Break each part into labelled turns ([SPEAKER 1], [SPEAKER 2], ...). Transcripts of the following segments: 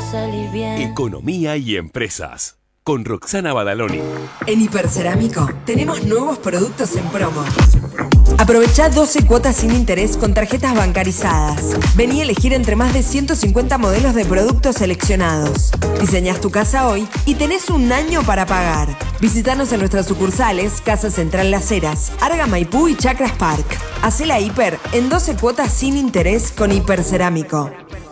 [SPEAKER 1] salir bien.
[SPEAKER 2] Economía y empresas, con Roxana Badaloni.
[SPEAKER 3] En Hipercerámico tenemos nuevos productos en promo. Aprovechá 12 cuotas sin interés con tarjetas bancarizadas. Vení a elegir entre más de 150 modelos de productos seleccionados. Diseñás tu casa hoy y tenés un año para pagar. Visítanos en nuestras sucursales Casa Central Las Heras, Arga Maipú y Chacras Park. Hacé la hiper en 12 cuotas sin interés con Hipercerámico.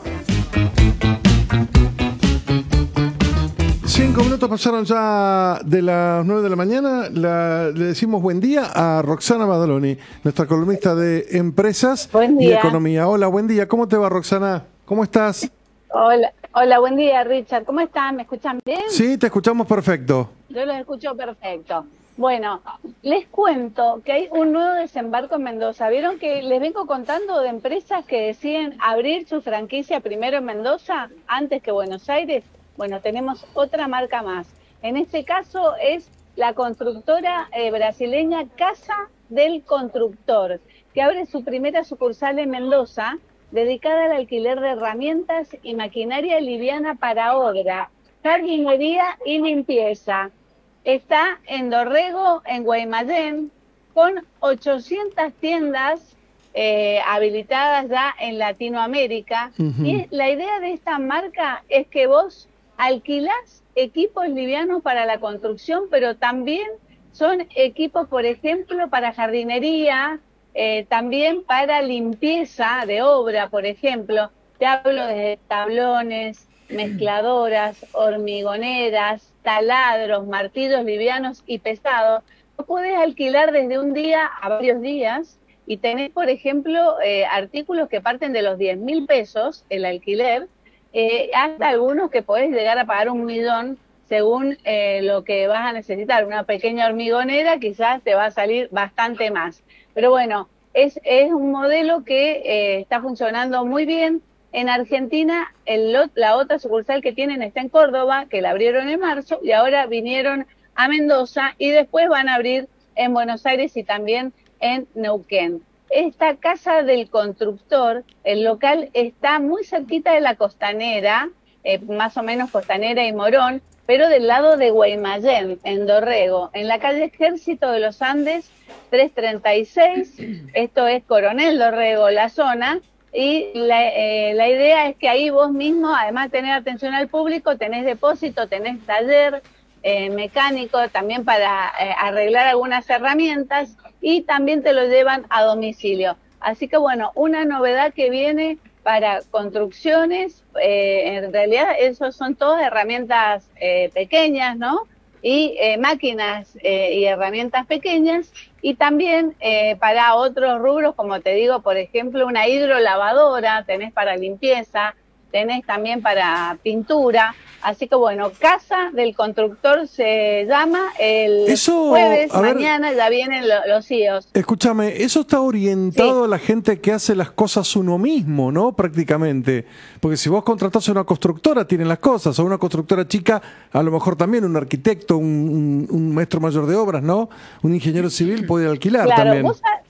[SPEAKER 4] 5 minutos pasaron ya de las 9 de la mañana. Le decimos buen día a Roxana Badaloni, nuestra columnista de empresas y economía. Hola, buen día. ¿Cómo te va, Roxana? ¿Cómo estás?
[SPEAKER 5] Hola, buen día, Richard. ¿Cómo están? ¿Me escuchan bien?
[SPEAKER 4] Sí, te escuchamos perfecto.
[SPEAKER 5] Yo los escucho perfecto. Bueno, les cuento que hay un nuevo desembarco en Mendoza. ¿Vieron que les vengo contando de empresas que deciden abrir su franquicia primero en Mendoza antes que Buenos Aires? Bueno, tenemos otra marca más. En este caso es la constructora brasileña Casa del Constructor, que abre su primera sucursal en Mendoza, dedicada al alquiler de herramientas y maquinaria liviana para obra, jardinería y limpieza. Está en Dorrego, en Guaymallén, con 800 tiendas habilitadas ya en Latinoamérica. Y la idea de esta marca es que vos alquilás equipos livianos para la construcción, pero también son equipos, por ejemplo, para jardinería, también para limpieza de obra, por ejemplo. Te hablo de tablones, mezcladoras, hormigoneras, taladros, martillos livianos y pesados. Lo podés alquilar desde un día a varios días y tenés, por ejemplo, artículos que parten de los 10.000 pesos el alquiler, hasta algunos que podés llegar a pagar 1.000.000 según lo que vas a necesitar. Una pequeña hormigonera quizás te va a salir bastante más. Pero bueno, es un modelo que está funcionando muy bien. En Argentina, la otra sucursal que tienen está en Córdoba, que la abrieron en marzo, y ahora vinieron a Mendoza y después van a abrir en Buenos Aires y también en Neuquén. Esta Casa del Constructor, el local está muy cerquita de la Costanera, más o menos Costanera y Morón, pero del lado de Guaymallén, en Dorrego, en la calle Ejército de los Andes 336, esto es Coronel Dorrego, la zona, y la idea es que ahí vos mismo, además de tener atención al público, tenés depósito, tenés taller mecánico, también para arreglar algunas herramientas, y también te lo llevan a domicilio. Así que bueno, una novedad que viene para construcciones, en realidad esos son todas herramientas pequeñas, ¿no? Y máquinas y herramientas pequeñas, y también para otros rubros, como te digo, por ejemplo, una hidrolavadora, tenés para limpieza, tenés también para pintura. Así que bueno, Casa del Constructor se llama. El jueves, mañana, ya vienen los CEOs.
[SPEAKER 4] Escúchame, eso está orientado a la gente que hace las cosas uno mismo, ¿no? Prácticamente. Porque si vos contratás a una constructora, tienen las cosas. O una constructora chica, a lo mejor también un arquitecto, un maestro mayor de obras, ¿no? Un ingeniero civil puede alquilar también.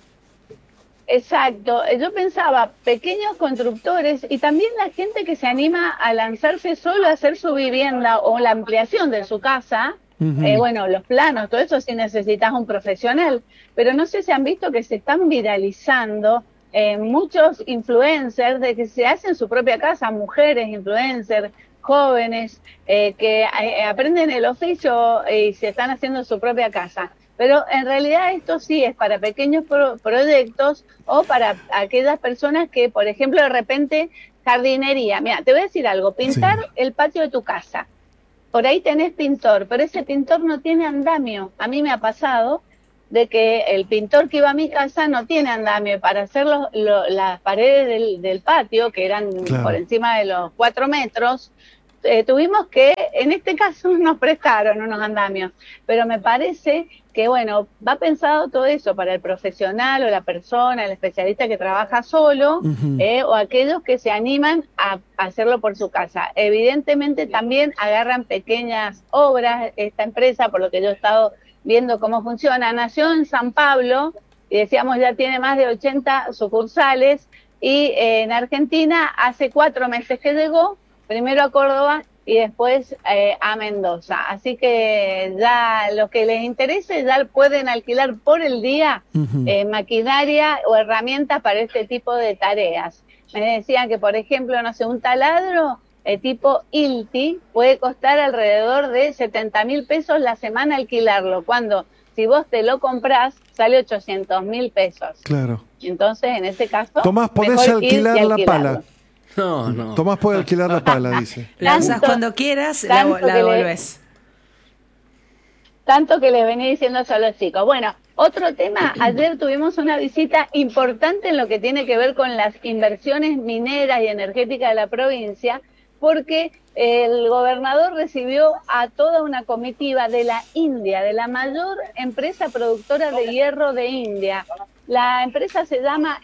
[SPEAKER 5] Exacto, yo pensaba pequeños constructores y también la gente que se anima a lanzarse solo a hacer su vivienda o la ampliación de su casa. Bueno, los planos, todo eso sí necesitas un profesional, pero no sé si han visto que se están viralizando muchos influencers de que se hacen su propia casa, mujeres influencers, jóvenes que aprenden el oficio y se están haciendo su propia casa. Pero en realidad esto sí es para pequeños proyectos o para aquellas personas que, por ejemplo, de repente, jardinería. Mira, te voy a decir algo, pintar el patio de tu casa. Por ahí tenés pintor, pero ese pintor no tiene andamio. A mí me ha pasado de que el pintor que iba a mi casa no tiene andamio. Para hacer las paredes del patio, que eran por encima de los 4 metros, tuvimos que, en este caso, nos prestaron unos andamios. Pero me parece que, bueno, va pensado todo eso para el profesional o la persona, el especialista que trabaja solo, o aquellos que se animan a hacerlo por su casa. Evidentemente también agarran pequeñas obras. Esta empresa, por lo que yo he estado viendo cómo funciona, nació en San Pablo y decíamos ya tiene más de 80 sucursales, y en Argentina hace 4 meses que llegó, primero a Córdoba y después a Mendoza. Así que ya los que les interese ya pueden alquilar por el día maquinaria o herramientas para este tipo de tareas. Me decían que, por ejemplo, no sé, un taladro tipo ILTI puede costar alrededor de 70.000 pesos la semana alquilarlo, cuando si vos te lo comprás sale 800.000 pesos.
[SPEAKER 4] Claro.
[SPEAKER 5] Entonces, en ese caso,
[SPEAKER 4] Tomás, podés alquilar la pala.
[SPEAKER 1] No.
[SPEAKER 4] Tomás puede alquilar la pala, dice.
[SPEAKER 6] La usas cuando quieras, la devolvés.
[SPEAKER 5] Tanto que les venía diciendo eso a los chicos. Bueno, otro tema, ayer tuvimos una visita importante en lo que tiene que ver con las inversiones mineras y energéticas de la provincia, porque el gobernador recibió a toda una comitiva de la India, de la mayor empresa productora de hierro de India. La empresa se llama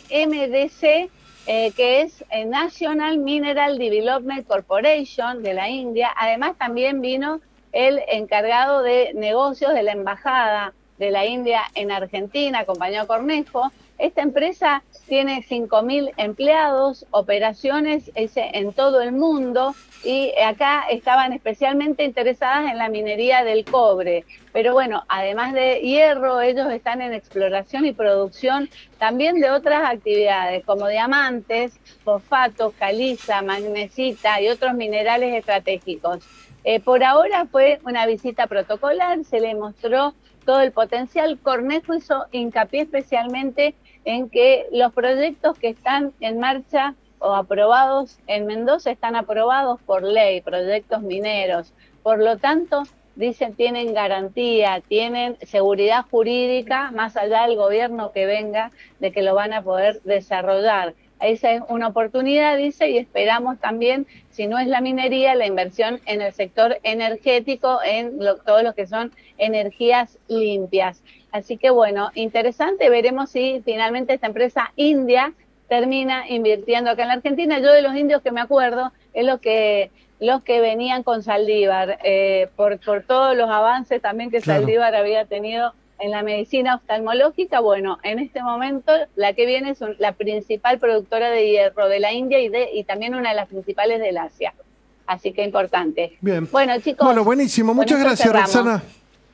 [SPEAKER 5] NMDC, que es National Mineral Development Corporation de la India. Además también vino el encargado de negocios de la embajada de la India en Argentina, acompañado a Cornejo. Esta empresa tiene 5.000 empleados, operaciones en todo el mundo, y acá estaban especialmente interesadas en la minería del cobre. Pero bueno, además de hierro, ellos están en exploración y producción también de otras actividades, como diamantes, fosfatos, caliza, magnesita y otros minerales estratégicos. Por ahora fue una visita protocolar, se le mostró todo el potencial. Cornejo hizo hincapié especialmente en que los proyectos que están en marcha o aprobados en Mendoza están aprobados por ley, proyectos mineros. Por lo tanto, dicen, tienen garantía, tienen seguridad jurídica, más allá del gobierno que venga, de que lo van a poder desarrollar. Esa es una oportunidad, dice, y esperamos también, si no es la minería, la inversión en el sector energético, en todo lo que son energías limpias. Así que bueno, interesante, veremos si finalmente esta empresa india termina invirtiendo acá en la Argentina. Yo de los indios que me acuerdo es los que venían con Saldívar, por todos los avances también que claro, Saldívar había tenido en la medicina oftalmológica. Bueno, en este momento la que viene es la principal productora de hierro de la India y también una de las principales del Asia. Así que importante.
[SPEAKER 4] Bien.
[SPEAKER 5] Bueno, chicos.
[SPEAKER 4] Bueno, buenísimo. Muchas gracias, cerramos. Roxana.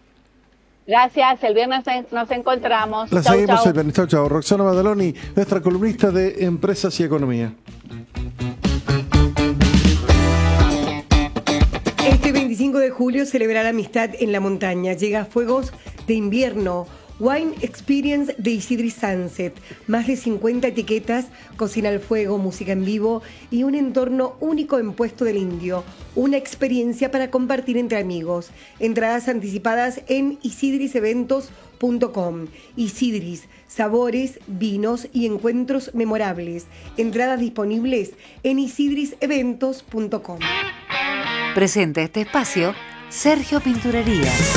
[SPEAKER 5] Gracias, el viernes nos encontramos.
[SPEAKER 4] La seguimos el viernes. Chau. Roxana Badaloni, nuestra columnista de Empresas y Economía.
[SPEAKER 7] Este 25 de julio celebra la amistad en la montaña. Llega Fuegos de Invierno, Wine Experience de Isidris Sunset. Más de 50 etiquetas, cocina al fuego, música en vivo y un entorno único en Puesto del Indio. Una experiencia para compartir entre amigos. Entradas anticipadas en isidriseventos.com. Isidris, sabores, vinos y encuentros memorables. Entradas disponibles en isidriseventos.com.
[SPEAKER 8] Presenta este espacio Sergio Pinturerías.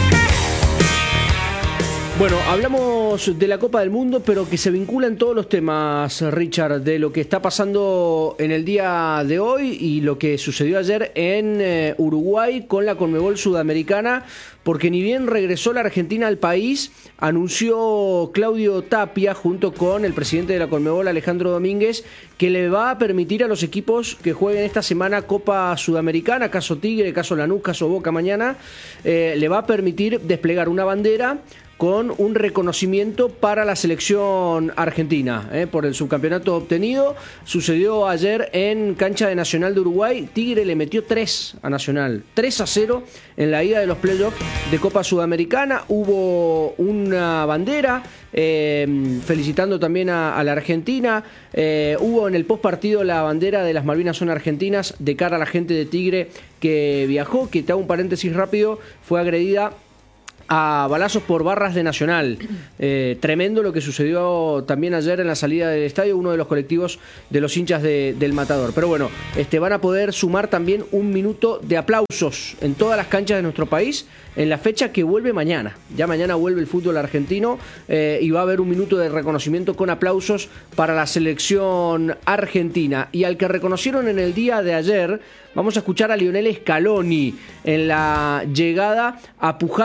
[SPEAKER 1] Bueno, hablamos de la Copa del Mundo, pero que se vincula en todos los temas, Richard, de lo que está pasando en el día de hoy y lo que sucedió ayer en Uruguay con la Conmebol Sudamericana, porque ni bien regresó la Argentina al país, anunció Claudio Tapia, junto con el presidente de la Conmebol, Alejandro Domínguez, que le va a permitir a los equipos que jueguen esta semana Copa Sudamericana, caso Tigre, caso Lanús, caso Boca mañana, le va a permitir desplegar una bandera con un reconocimiento para la selección argentina por el subcampeonato obtenido. Sucedió ayer en cancha de Nacional de Uruguay. Tigre le metió 3 a Nacional, 3-0 en la ida de los playoffs de Copa Sudamericana. Hubo una bandera felicitando también a la Argentina. Hubo en el postpartido la bandera de las Malvinas son argentinas de cara a la gente de Tigre que viajó, que te hago un paréntesis rápido, fue agredida a balazos por barras de Nacional. Tremendo lo que sucedió también ayer en la salida del estadio, uno de los colectivos de los hinchas del Matador. Pero bueno, van a poder sumar también un minuto de aplausos en todas las canchas de nuestro país en la fecha que vuelve mañana. Ya mañana vuelve el fútbol argentino y va a haber un minuto de reconocimiento con aplausos para la selección argentina. Y al que reconocieron en el día de ayer, vamos a escuchar a Lionel Scaloni en la llegada a Pujato a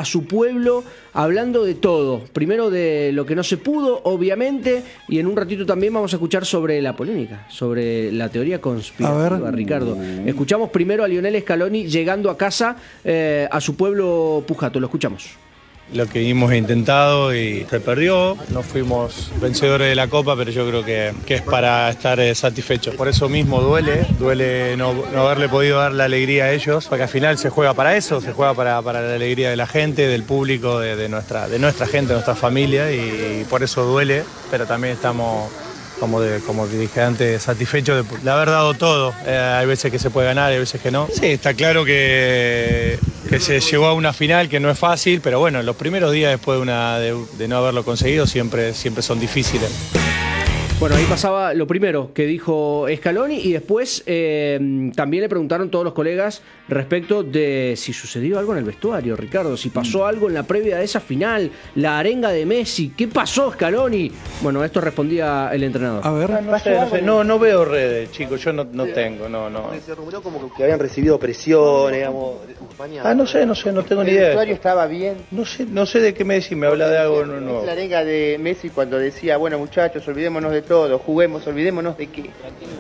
[SPEAKER 1] su pueblo, hablando de todo. Primero de lo que no se pudo, obviamente, y en un ratito también vamos a escuchar sobre la polémica, sobre la teoría conspirativa, Ricardo. Escuchamos primero a Lionel Scaloni llegando a casa, a su pueblo Pujato. Lo escuchamos.
[SPEAKER 9] Lo que hemos intentado y se perdió, no fuimos vencedores de la Copa, pero yo creo que es para estar satisfechos. Por eso mismo duele no haberle podido dar la alegría a ellos, porque al final se juega para eso, se juega para la alegría de la gente, del público, de nuestra gente, de nuestra familia, y por eso duele, pero también estamos, como dije antes, satisfechos de haber dado todo. Hay veces que se puede ganar, hay veces que no. Sí, está claro que se llegó a una final que no es fácil, pero bueno, los primeros días después de no haberlo conseguido siempre son difíciles.
[SPEAKER 1] Bueno, ahí pasaba lo primero que dijo Scaloni y después también le preguntaron todos los colegas respecto de si sucedió algo en el vestuario, Ricardo, si pasó algo en la previa de esa final, la arenga de Messi, ¿qué pasó, Scaloni? Bueno, esto respondía el entrenador.
[SPEAKER 4] A ver.
[SPEAKER 9] No veo redes, chicos, yo no tengo.
[SPEAKER 10] Se rumoró como que habían recibido presión, digamos, España.
[SPEAKER 9] No sé, no tengo ni idea.
[SPEAKER 10] ¿El vestuario estaba bien?
[SPEAKER 9] No sé de qué me decís, me habla de algo nuevo.
[SPEAKER 10] La arenga de Messi cuando decía, bueno muchachos, olvidémonos de todo, juguemos, olvidémonos de qué.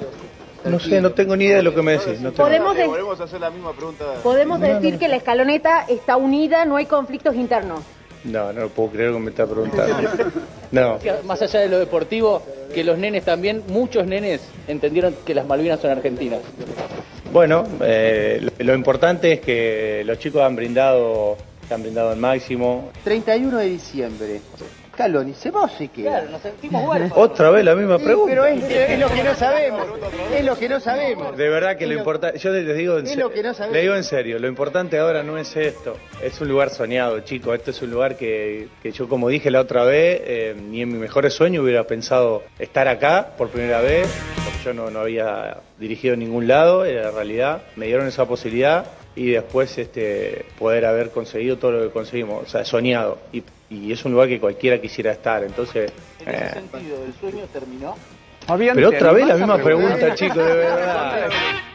[SPEAKER 9] No sé, no tengo ni idea de lo que me decís.
[SPEAKER 10] Volvemos a hacer la misma pregunta.
[SPEAKER 11] ¿Podemos decir que la escaloneta está unida, no hay conflictos internos?
[SPEAKER 9] No lo puedo creer que me está preguntando. No.
[SPEAKER 12] Más allá de lo deportivo, que los nenes también, muchos nenes entendieron que las Malvinas son argentinas.
[SPEAKER 9] Bueno, lo importante es que los chicos han brindado al máximo.
[SPEAKER 10] 31 de diciembre. Scaloni, ¿se va o se queda?
[SPEAKER 12] Claro, nos sentimos huérfanos.
[SPEAKER 9] Otra vez la misma pregunta.
[SPEAKER 10] Pero es lo que no sabemos. Es lo que no sabemos.
[SPEAKER 9] De verdad que lo importante, yo les digo en serio. Le digo en serio, lo importante ahora no es esto. Es un lugar soñado, chicos. Este es un lugar que yo, como dije la otra vez, ni en mis mejores sueños hubiera pensado estar acá por primera vez, porque yo no había dirigido en ningún lado, en la realidad. Me dieron esa posibilidad y después poder haber conseguido todo lo que conseguimos, o sea, soñado. Y es un lugar que cualquiera quisiera estar, entonces...
[SPEAKER 12] ¿En ese sentido, el sueño terminó?
[SPEAKER 9] Pero otra vez la misma pregunta, chicos, de verdad.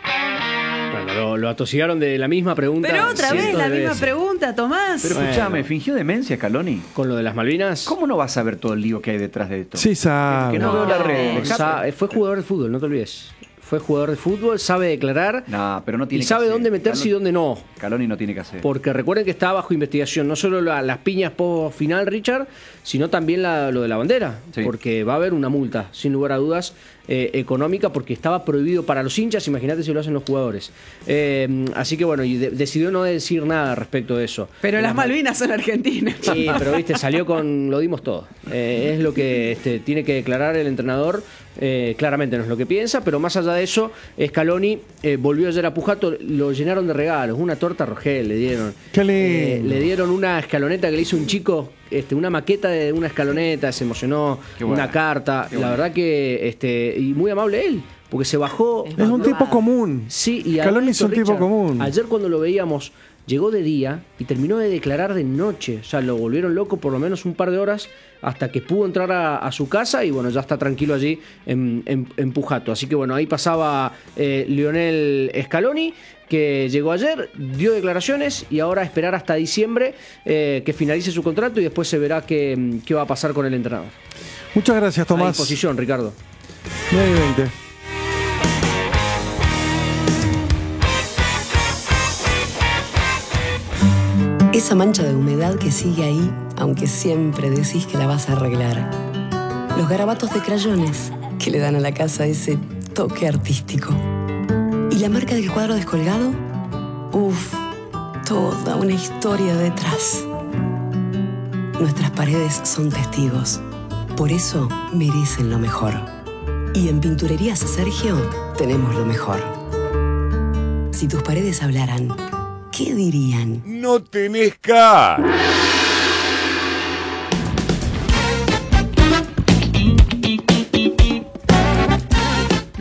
[SPEAKER 1] Bueno, lo atosigaron de la misma pregunta.
[SPEAKER 6] Pero otra vez la misma
[SPEAKER 1] veces.
[SPEAKER 6] Pregunta, Tomás.
[SPEAKER 13] Pero escúchame, ¿fingió demencia Scaloni?
[SPEAKER 1] ¿Con lo de las Malvinas?
[SPEAKER 13] ¿Cómo no vas a saber todo el lío que hay detrás de esto?
[SPEAKER 4] Sí, sabe.
[SPEAKER 13] Que no veo la red.
[SPEAKER 1] Fue jugador de fútbol, no te olvides. Fue jugador de fútbol, sabe declarar
[SPEAKER 13] pero no tiene
[SPEAKER 1] y sabe
[SPEAKER 13] que hacer.
[SPEAKER 1] dónde meterse y dónde no.
[SPEAKER 13] Scaloni no tiene que hacer.
[SPEAKER 1] Porque recuerden que está bajo investigación no solo las piñas post final, Richard, sino también lo de la bandera. Sí. Porque va a haber una multa, sin lugar a dudas, económica, porque estaba prohibido para los hinchas, imagínate si lo hacen los jugadores. Así que bueno, y decidió no decir nada respecto de eso.
[SPEAKER 6] Pero las Malvinas son argentinas.
[SPEAKER 1] Sí, pero viste, salió con lo dimos todo. Es lo que tiene que declarar el entrenador. Claramente no es lo que piensa, pero más allá de eso, Scaloni volvió ayer a Pujato, lo llenaron de regalos, una torta Rogel le dieron.
[SPEAKER 4] Qué lindo.
[SPEAKER 1] Le dieron una escaloneta que le hizo un chico, una maqueta de una escaloneta, se emocionó, una carta, la verdad que y muy amable él, porque se bajó.
[SPEAKER 4] Es un tipo común.
[SPEAKER 1] Sí, y
[SPEAKER 4] Scaloni es un tipo común.
[SPEAKER 1] Ayer cuando lo veíamos, llegó de día y terminó de declarar de noche. O sea, lo volvieron loco por lo menos un par de horas hasta que pudo entrar a su casa y bueno, ya está tranquilo allí en Pujato. Así que bueno, ahí pasaba Lionel Scaloni, que llegó ayer, dio declaraciones y ahora esperar hasta diciembre que finalice su contrato y después se verá qué va a pasar con el entrenador.
[SPEAKER 4] Muchas gracias, Tomás.
[SPEAKER 1] A disposición, Ricardo.
[SPEAKER 4] 9:20.
[SPEAKER 3] Esa mancha de humedad que sigue ahí, aunque siempre decís que la vas a arreglar. Los garabatos de crayones que le dan a la casa ese toque artístico. ¿Y la marca del cuadro descolgado? Uf, toda una historia detrás. Nuestras paredes son testigos. Por eso merecen lo mejor. Y en Pinturerías Sergio tenemos lo mejor. Si tus paredes hablaran, ¿qué dirían?
[SPEAKER 2] No tenés car.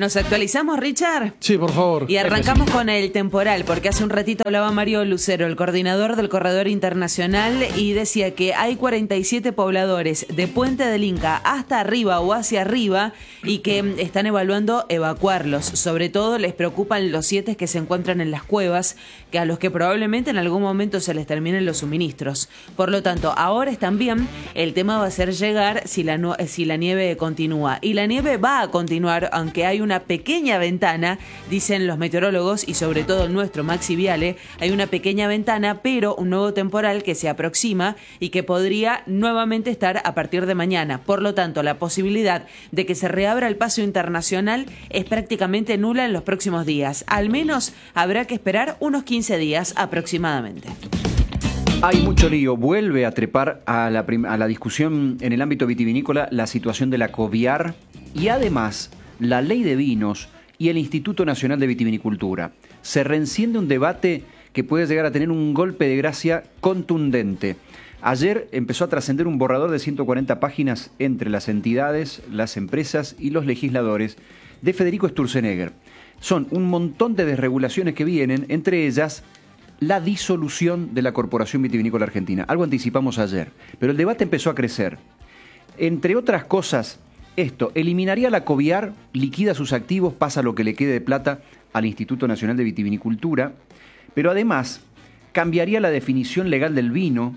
[SPEAKER 6] ¿Nos actualizamos, Richard?
[SPEAKER 4] Sí, por favor.
[SPEAKER 6] Y arrancamos con el temporal, porque hace un ratito hablaba Mario Lucero, el coordinador del Corredor Internacional, y decía que hay 47 pobladores de Puente del Inca hasta arriba o hacia arriba y que están evaluando evacuarlos. Sobre todo les preocupan los 7 que se encuentran en las cuevas, que a los que probablemente en algún momento se les terminen los suministros. Por lo tanto, ahora están bien. El tema va a ser llegar si la nieve continúa. Y la nieve va a continuar, aunque hay una pequeña ventana, dicen los meteorólogos y sobre todo el nuestro Maxi Viale, hay una pequeña ventana, pero un nuevo temporal que se aproxima y que podría nuevamente estar a partir de mañana. Por lo tanto, la posibilidad de que se reabra el paso internacional es prácticamente nula en los próximos días. Al menos habrá que esperar unos 15 días aproximadamente.
[SPEAKER 13] Hay mucho lío. Vuelve a trepar a la discusión en el ámbito vitivinícola la situación de la COVIAR y además la ley de vinos y el Instituto Nacional de Vitivinicultura. Se reenciende un debate que puede llegar a tener un golpe de gracia contundente. Ayer empezó a trascender un borrador de 140 páginas entre las entidades, las empresas y los legisladores de Federico Sturzenegger. Son un montón de desregulaciones que vienen, entre ellas la disolución de la Corporación Vitivinícola Argentina. Algo anticipamos ayer, pero el debate empezó a crecer. Entre otras cosas, esto eliminaría la COVIAR, liquida sus activos, pasa lo que le quede de plata al Instituto Nacional de Vitivinicultura, pero además cambiaría la definición legal del vino,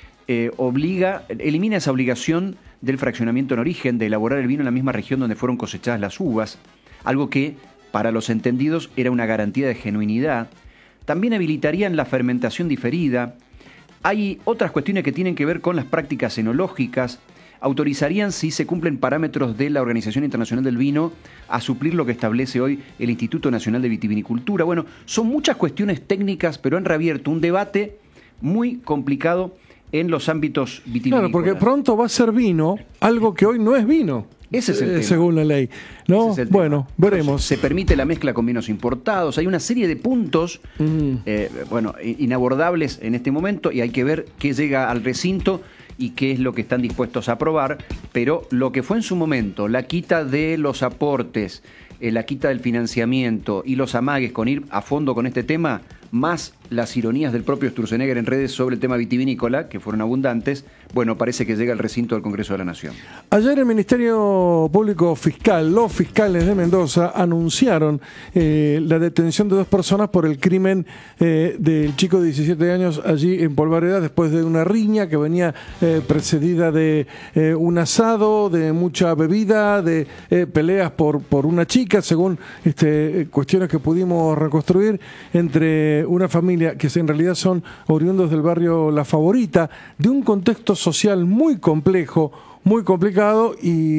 [SPEAKER 13] elimina esa obligación del fraccionamiento en origen, de elaborar el vino en la misma región donde fueron cosechadas las uvas, algo que para los entendidos era una garantía de genuinidad. También habilitarían la fermentación diferida. Hay otras cuestiones que tienen que ver con las prácticas enológicas. Autorizarían, si se cumplen parámetros de la Organización Internacional del Vino, a suplir lo que establece hoy el Instituto Nacional de Vitivinicultura. Bueno, son muchas cuestiones técnicas, pero han reabierto un debate muy complicado en los ámbitos vitivinícolas.
[SPEAKER 4] Claro, porque pronto va a ser vino, algo que hoy no es vino.
[SPEAKER 13] Ese es el tema.
[SPEAKER 4] Según la ley. ¿No?
[SPEAKER 13] Es el
[SPEAKER 4] bueno,
[SPEAKER 13] tema.
[SPEAKER 4] veremos.
[SPEAKER 13] Se permite la mezcla con vinos importados. Hay una serie de puntos inabordables en este momento y hay que ver qué llega al recinto y qué es lo que están dispuestos a aprobar. Pero lo que fue en su momento, la quita de los aportes, la quita del financiamiento y los amagues con ir a fondo con este tema, más las ironías del propio Sturzenegger en redes sobre el tema vitivinícola, que fueron abundantes, bueno, parece que llega al recinto del Congreso de la Nación.
[SPEAKER 4] Ayer el Ministerio Público Fiscal, los fiscales de Mendoza, anunciaron la detención de 2 personas por el crimen del chico de 17 años allí en Polvareda, después de una riña que venía precedida de un asado, de mucha bebida, de peleas por una chica, según cuestiones que pudimos reconstruir entre una familia que en realidad son oriundos del barrio La Favorita, de un contexto social muy complejo, muy complicado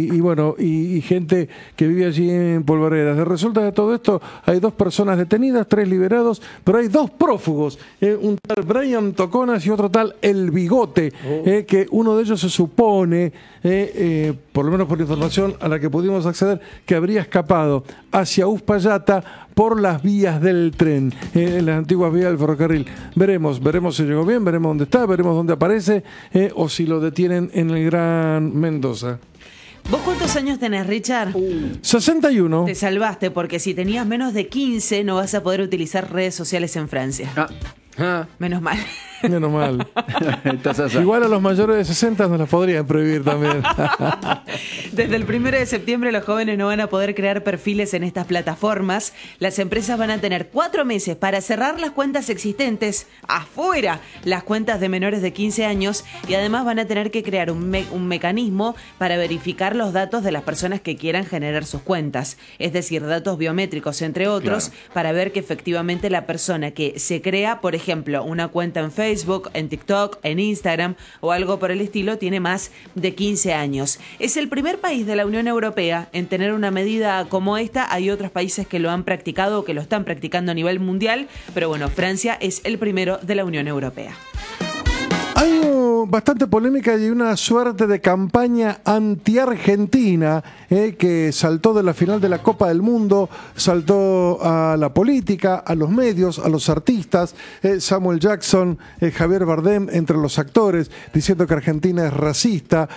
[SPEAKER 4] y gente que vive allí en Polvaredas. De resulta de todo esto, hay 2 personas detenidas, 3 liberados, pero hay 2 prófugos, un tal Brian Toconas y otro tal El Bigote, que uno de ellos se supone, por lo menos por información a la que pudimos acceder, que habría escapado hacia Uspallata por las vías del tren, en las antiguas vías del ferrocarril. Veremos si llegó bien, veremos dónde está, veremos dónde aparece, o si lo detienen en el Gran Mendoza.
[SPEAKER 6] ¿Vos cuántos años tenés, Richard?
[SPEAKER 4] 61.
[SPEAKER 6] Te salvaste, porque si tenías menos de 15 no vas a poder utilizar redes sociales en Francia. Menos mal.
[SPEAKER 4] Menos mal. Igual a los mayores de 60 nos las podrían prohibir también.
[SPEAKER 6] Desde el 1 de septiembre los jóvenes no van a poder crear perfiles en estas plataformas. Las empresas van a tener 4 meses para cerrar las cuentas existentes, afuera las cuentas de menores de 15 años, y además van a tener que crear un mecanismo para verificar los datos de las personas que quieran generar sus cuentas. Es decir, datos biométricos, entre otros, para ver que efectivamente la persona que se crea, por ejemplo, una cuenta en Facebook, en TikTok, en Instagram o algo por el estilo, tiene más de 15 años. Es el primer país de la Unión Europea en tener una medida como esta. Hay otros países que lo han practicado o que lo están practicando a nivel mundial, pero bueno, Francia es el primero de la Unión Europea.
[SPEAKER 4] bastante polémica y una suerte de campaña anti-argentina que saltó de la final de la Copa del Mundo, saltó a la política, a los medios, a los artistas, Samuel Jackson, Javier Bardem entre los actores, diciendo que Argentina es racista.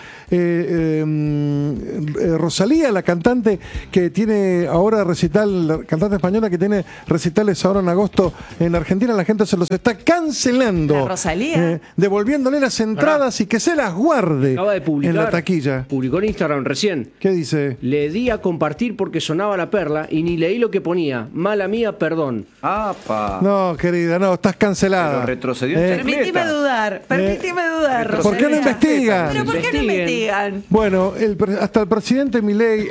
[SPEAKER 4] Rosalía, la cantante que tiene ahora recital, la cantante española que tiene recitales ahora en agosto en Argentina, la gente se los está cancelando.
[SPEAKER 6] La Rosalía.
[SPEAKER 4] Devolviéndole las entradas y que se las guarde.
[SPEAKER 1] Acaba de publicar,
[SPEAKER 4] en la taquilla.
[SPEAKER 1] Publicó en Instagram recién.
[SPEAKER 4] ¿Qué dice?
[SPEAKER 1] Le di a compartir porque sonaba la perla y ni leí lo que ponía. Mala mía, perdón.
[SPEAKER 13] ¡Apa!
[SPEAKER 4] No, querida, no, estás cancelada.
[SPEAKER 13] Pero retrocedió.
[SPEAKER 6] Permitime dudar, Rosalía.
[SPEAKER 4] ¿Por qué no investigan?
[SPEAKER 6] ¿Pero por qué no investigan?
[SPEAKER 4] Bueno, hasta el presidente Milei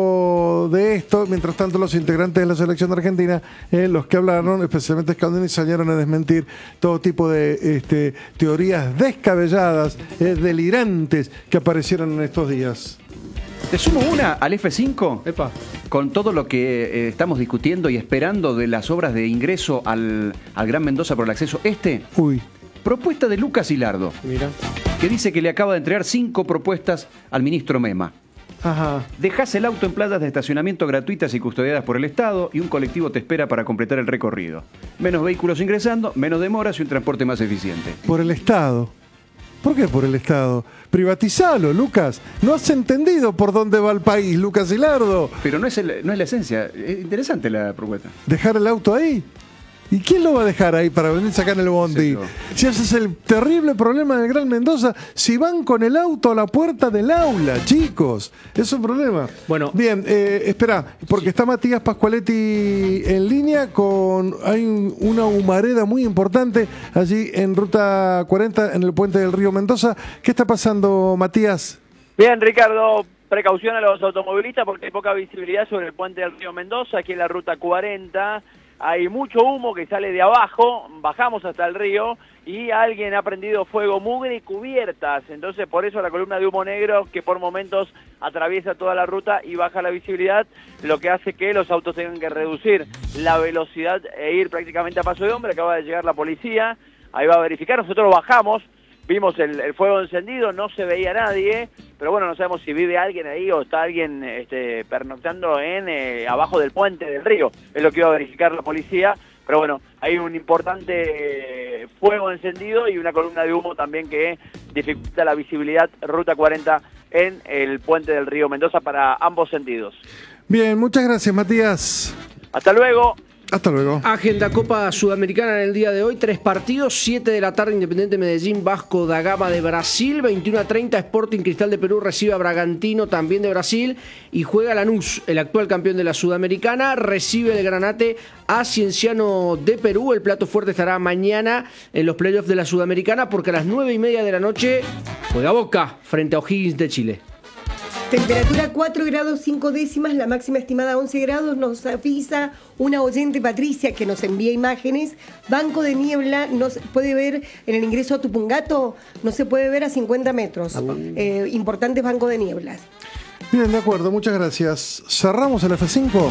[SPEAKER 4] habló de esto. Mientras tanto, los integrantes de la selección de Argentina, los que hablaron, especialmente Scaloni, salieron a desmentir todo tipo de teorías descabelladas, delirantes que aparecieron en estos días.
[SPEAKER 13] Te sumo una al F5.
[SPEAKER 1] Epa.
[SPEAKER 13] Con todo lo que estamos discutiendo y esperando de las obras de ingreso al Gran Mendoza por el acceso
[SPEAKER 4] Uy.
[SPEAKER 13] Propuesta de Lucas Hilardo.
[SPEAKER 1] Mira.
[SPEAKER 13] Que dice que le acaba de entregar 5 propuestas al ministro Mema.
[SPEAKER 4] Ajá.
[SPEAKER 13] Dejás el auto en plazas de estacionamiento gratuitas y custodiadas por el Estado y un colectivo te espera para completar el recorrido. Menos vehículos ingresando, menos demoras y un transporte más eficiente.
[SPEAKER 4] Por el Estado. ¿Por qué por el Estado? Privatizalo, Lucas. No has entendido por dónde va el país, Lucas Hilardo.
[SPEAKER 13] Pero no es la esencia. Es interesante la propuesta.
[SPEAKER 4] ¿Dejar el auto ahí? ¿Y quién lo va a dejar ahí para venir a sacar en el bondi?
[SPEAKER 13] Sí,
[SPEAKER 4] si ese es el terrible problema del Gran Mendoza, si van con el auto a la puerta del aula, chicos, es un problema.
[SPEAKER 1] Bueno,
[SPEAKER 4] bien, espera, porque está Matías Pascualetti en línea hay una humareda muy importante allí en Ruta 40, en el puente del río Mendoza. ¿Qué está pasando, Matías?
[SPEAKER 14] Bien, Ricardo, precaución a los automovilistas porque hay poca visibilidad sobre el puente del río Mendoza, aquí en la Ruta 40. Hay mucho humo que sale de abajo, bajamos hasta el río y alguien ha prendido fuego, mugre y cubiertas. Entonces por eso la columna de humo negro que por momentos atraviesa toda la ruta y baja la visibilidad, lo que hace que los autos tengan que reducir la velocidad e ir prácticamente a paso de hombre. Acaba de llegar la policía, ahí va a verificar, nosotros bajamos. Vimos el fuego encendido, no se veía nadie, pero bueno, no sabemos si vive alguien ahí o está alguien pernoctando abajo del puente del río. Es lo que iba a verificar la policía, pero bueno, hay un importante fuego encendido y una columna de humo también que dificulta la visibilidad Ruta 40 en el puente del río Mendoza para ambos sentidos.
[SPEAKER 4] Bien, muchas gracias, Matías.
[SPEAKER 14] Hasta luego.
[SPEAKER 4] Hasta luego.
[SPEAKER 1] Agenda Copa Sudamericana en el día de hoy, 3 partidos, 7 de la tarde Independiente Medellín, Vasco da Gama de Brasil, 21:30 Sporting Cristal de Perú recibe a Bragantino también de Brasil y juega Lanús, el actual campeón de la Sudamericana, recibe el Granate a Cienciano de Perú. El plato fuerte estará mañana en los playoffs de la Sudamericana porque a las 9:30 de la noche juega Boca frente a O'Higgins de Chile.
[SPEAKER 7] Temperatura 4 grados 5 décimas, la máxima estimada 11 grados, nos avisa una oyente Patricia que nos envía imágenes. Banco de niebla, no se puede ver en el ingreso a Tupungato, no se puede ver a 50 metros. Importantes bancos de nieblas.
[SPEAKER 4] Bien, de acuerdo, muchas gracias. ¿Cerramos el F5?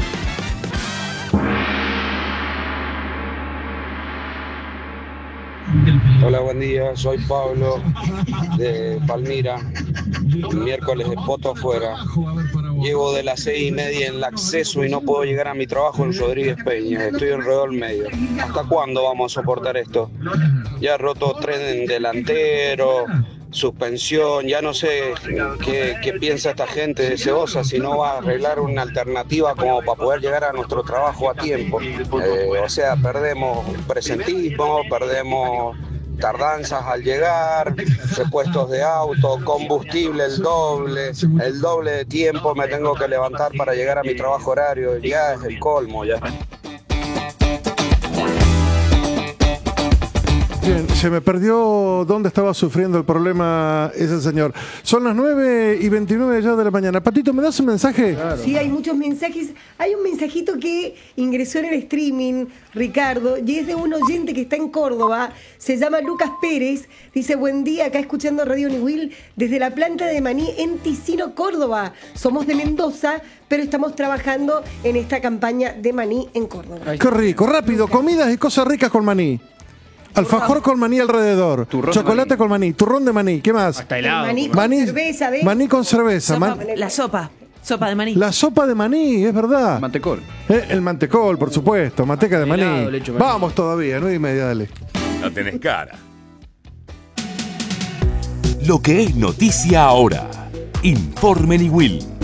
[SPEAKER 15] Hola, buen día, soy Pablo de Palmira, miércoles de poto afuera. Llevo de las 6:30 en el acceso y no puedo llegar a mi trabajo en Rodríguez Peña, estoy enredado al medio. ¿Hasta cuándo vamos a soportar esto? Ya he roto tren delantero, suspensión, ya no sé qué piensa esta gente de Ceosa, si no va a arreglar una alternativa como para poder llegar a nuestro trabajo a tiempo. O sea, perdemos presentismo, perdemos tardanzas al llegar, repuestos de auto, combustible el doble de tiempo me tengo que levantar para llegar a mi trabajo horario, ya es el colmo ya.
[SPEAKER 4] Bien, se me perdió dónde estaba sufriendo el problema ese señor. Son las 9:29 ya de la mañana. Patito, ¿me das un mensaje?
[SPEAKER 7] Claro. Sí, hay muchos mensajes. Hay un mensajito que ingresó en el streaming, Ricardo, y es de un oyente que está en Córdoba. Se llama Lucas Pérez. Dice, buen día, acá escuchando Radio Niwil desde la planta de maní en Ticino, Córdoba. Somos de Mendoza, pero estamos trabajando en esta campaña de maní en Córdoba.
[SPEAKER 4] Qué rico, rápido, comidas y cosas ricas con maní. Alfajor con maní alrededor.
[SPEAKER 13] Turrón de
[SPEAKER 4] Chocolate
[SPEAKER 13] maní.
[SPEAKER 4] con maní. Turrón de maní. ¿Qué más?
[SPEAKER 1] Hasta helado.
[SPEAKER 7] Maní con cerveza, ¿ves?
[SPEAKER 4] Maní con cerveza.
[SPEAKER 6] Sopa, la sopa. Sopa de maní.
[SPEAKER 4] La sopa de maní, es verdad.
[SPEAKER 13] Mantecol.
[SPEAKER 4] El mantecol, por supuesto. Manteca de maní.
[SPEAKER 1] Helado, leche, maní.
[SPEAKER 4] Vamos todavía, 9:30, dale.
[SPEAKER 2] No tenés cara. Lo que es noticia ahora. Informe Niwil.